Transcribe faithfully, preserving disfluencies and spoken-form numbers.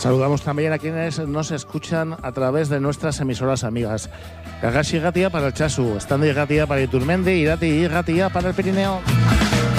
Saludamos también a quienes nos escuchan a través de nuestras emisoras amigas. Kagashi Gatia para el Chasu, Standi Gatia para Iturmendi, Irati y Gatia para el Pirineo.